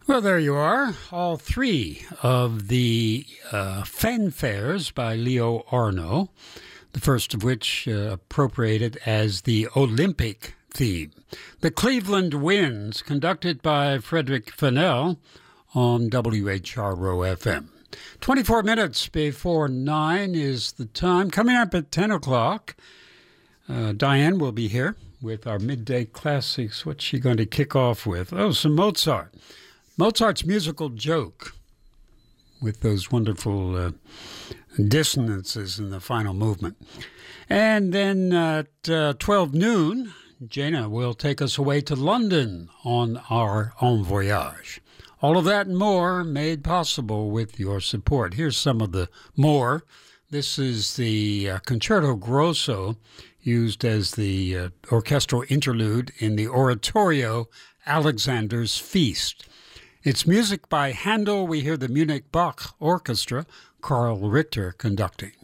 Well, there you are. All three of the fanfares by Leo Arno, the first of which appropriated as the Olympic theme. The Cleveland Winds, conducted by Frederick Fennell on WHRO FM. 24 minutes before 9 is the time. Coming up at 10 o'clock, Diane will be here with our midday classics. What's she going to kick off with? Oh, some Mozart. Mozart's musical joke with those wonderful dissonances in the final movement. And then at 12 noon, Jana will take us away to London on our En Voyage. All of that and more made possible with your support. Here's some of the more. This is the Concerto Grosso, used as the orchestral interlude in the oratorio Alexander's Feast. It's music by Handel. We hear the Munich Bach Orchestra, Karl Richter conducting.